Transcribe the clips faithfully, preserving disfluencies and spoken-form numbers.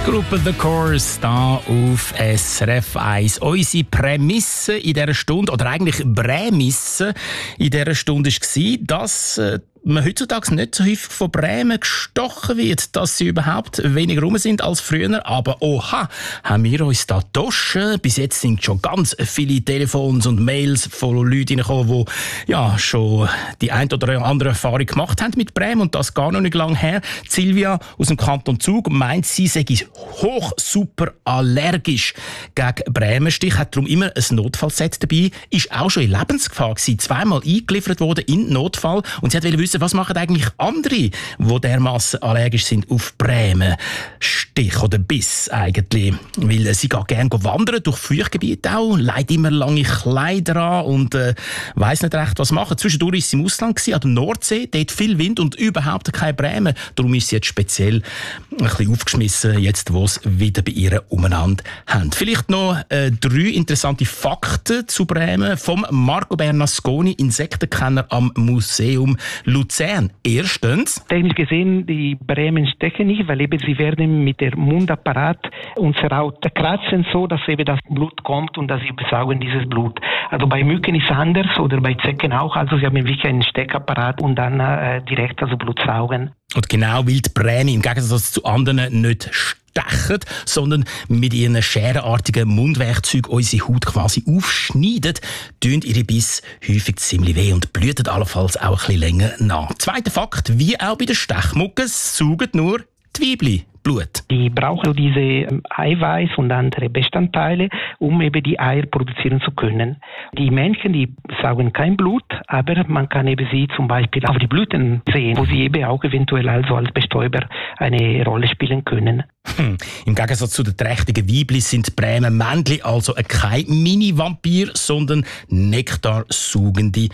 Gruppe The Course da auf S R F eins. Unsere Prämisse in dieser Stunde, oder eigentlich Prämisse in dieser Stunde war, dass äh, man heutzutage nicht so häufig von Bremen gestochen wird, dass sie überhaupt weniger rum sind als früher. Aber oha, haben wir uns da getauscht. Bis jetzt sind schon ganz viele Telefons und Mails von Leuten reingekommen, die ja, schon die ein oder andere Erfahrung gemacht haben mit Bremen und das gar noch nicht lange her. Silvia aus dem Kanton Zug meint, sie sei hoch super allergisch gegen Bremenstich, hat darum immer ein Notfallset dabei, ist auch schon in Lebensgefahr gewesen, zweimal eingeliefert worden in Notfall und sie wollte wissen, was machen eigentlich andere, die dermassen allergisch sind auf Bremenstich oder Biss eigentlich. Weil sie geht gerne wandern durch Feuchtgebiete auch, legt immer lange Kleider an und äh, weiss nicht recht, was machen. Zwischendurch war sie im Ausland gewesen, an der Nordsee, dort viel Wind und überhaupt keine Bremen. Darum ist sie jetzt speziell ein bisschen aufgeschmissen, jetzt wo es wieder bei ihr umeinander haben. Vielleicht noch äh, drei interessante Fakten zu Bremen vom Marco Bernasconi, Insektenkenner am Museum Luzern. Erstens. Technisch gesehen, die Bremen stechen nicht, weil eben sie werden mit dem Mundapparat unsere Haut kratzen, so dass eben das Blut kommt und dass sie besaugen dieses Blut. Also bei Mücken ist es anders oder bei Zecken auch. Also sie haben wirklich einen Steckapparat und dann äh, direkt also Blut saugen. Und genau weil die Bremen im Gegensatz zu anderen nicht stechen, sondern mit ihren scherenartigen Mundwerkzeugen unsere Haut quasi aufschneiden, tun ihre Biss häufig ziemlich weh und blüten allenfalls auch ein bisschen länger nach. Zweiter Fakt, wie auch bei den Stechmucken, saugen nur die Weibli Blut. Die brauchen diese Eiweiß und andere Bestandteile, um eben die Eier produzieren zu können. Die Männchen, die saugen kein Blut, aber man kann eben sie zum Beispiel auf die Blüten sehen, wo sie eben auch eventuell also als Bestäuber eine Rolle spielen können. Hm. Im Gegensatz zu den trächtigen Weibli sind Bremen Männchen also kein Mini-Vampir, sondern nektarsaugende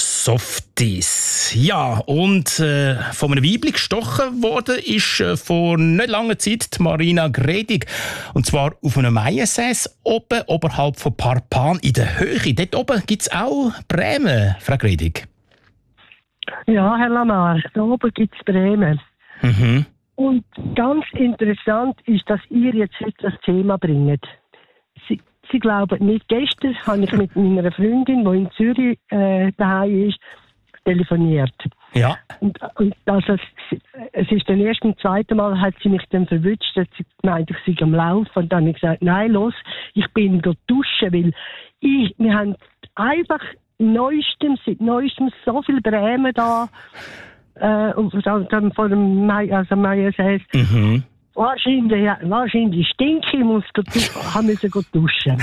Softies. Ja, und äh, von einem Weibli gestochen worden ist äh, vor nicht langer Zeit die Marina Gredig. Und zwar auf einem Maiensäß oben, oberhalb von Parpan in der Höhe. Dort oben gibt es auch Bremen, Frau Gredig. Ja, Herr Lamar, da oben gibt es Bremen. Mhm. Und ganz interessant ist, dass ihr jetzt heute das Thema bringt. Sie, Sie glauben nicht, gestern habe ich mit meiner Freundin, die in Zürich äh, daheim ist, telefoniert. Ja. Und, und also, es ist dann erst im zweiten Mal, hat sie mich dann verwünscht, dass sie gemeint, ich sei am Laufen. Und dann habe ich gesagt, nein, los, ich bin dort duschen, weil ich, wir haben einfach neuestem, seit neuestem so viel Bremen da. Äh, und dann vor dem Mai, also Mai heißt, mhm. wahrscheinlich, ja, wahrscheinlich stinke ich, muss haben müssen duschen.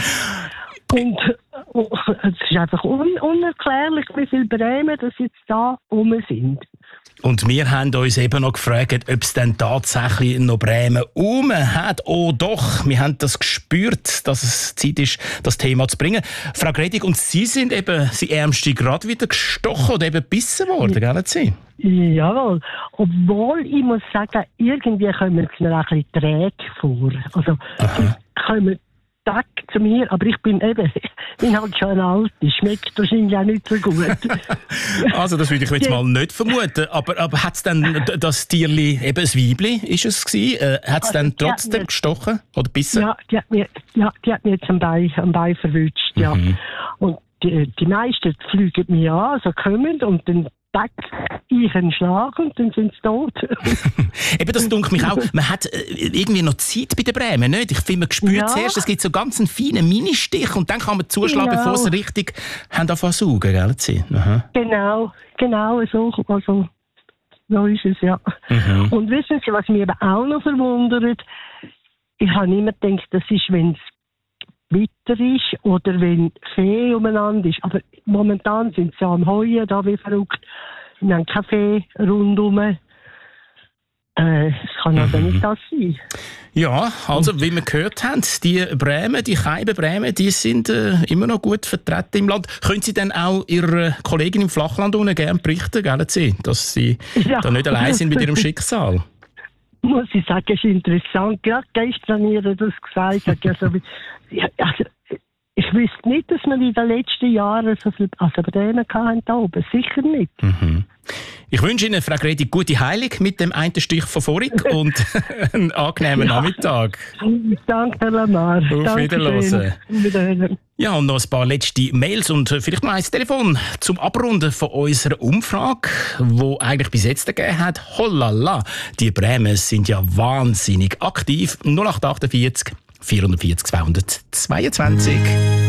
Und uh, es ist einfach un- unerklärlich, wie viele Bremen das jetzt da rum sind. Und wir haben uns eben noch gefragt, ob es denn tatsächlich noch Bremen rum hat. Oh doch, wir haben das gespürt, dass es Zeit ist, das Thema zu bringen. Frau Gredig, und Sie sind eben, Sie Ärmste, gerade wieder gestochen oder eben gebissen worden, ja. gell Sie? Jawohl. Obwohl, ich muss sagen, irgendwie kommen es mir ein bisschen träge vor. Also, sie kommen Tag zu mir, aber ich bin eben, bin halt schon alt, schmeckt wahrscheinlich auch nicht so gut. Also das würde ich jetzt mal nicht vermuten, aber, aber hat es dann das Tierli, eben ein Weibli ist es gewesen, äh, hat es also, dann trotzdem gestochen oder bissen? Ja, die hat mir, ja, die hat mir jetzt am Bein, am Bein verwünscht, ja. Mhm. Und die, die meisten fliegen mir an, so kommen und dann Tack, ich einen Schlag und dann sind sie tot. Eben, das dunkelt mich auch. Man hat äh, irgendwie noch Zeit bei den Bremen, nicht? Ich finde, man spürt Ja. zuerst, es gibt so ganz einen feinen Ministich und dann kann man zuschlagen, Genau. bevor sie richtig haben angefangen zu saugen, gell? Sie? Aha. Genau, genau so, also, so ist es, ja. Mhm. Und wissen Sie, was mich eben auch noch verwundert? Ich habe immer gedacht, das ist, wenn es Witter ist oder wenn Fee umeinander ist. Aber momentan sind sie am Heuen, da wie verrückt. Wir haben kein Fee rundum. Äh, es kann also Mhm. nicht das sein. Ja, also wie wir gehört haben, die Bremen, die Keiben Bremen, die sind äh, immer noch gut vertreten im Land. Können Sie denn auch Ihrer Kollegin im Flachland unten gerne berichten, gell, Sie, dass Sie Ja. da nicht allein sind mit Ihrem Schicksal? Muss ich sagen, ist interessant. Gerade gestern hat ihr das gesagt. Hat ja so wie, ja, also, Ich wüsste nicht, dass wir in den letzten Jahren so viel also Bremen hatten da oben. Sicher nicht. Mhm. Ich wünsche Ihnen, Frau Gredi, gute Heilung mit dem einen Stich von vorhin und einen angenehmen ja. Nachmittag. Danke, Herr Lamar. Auf Wiederhören. Wiederhören. Ja, und noch ein paar letzte Mails und vielleicht noch ein Telefon zum Abrunden von unserer Umfrage, die eigentlich bis jetzt gegeben hat. Hollala, die Bremen sind ja wahnsinnig aktiv. null acht acht vier vierundvierzig zweihundertzweiundzwanzig.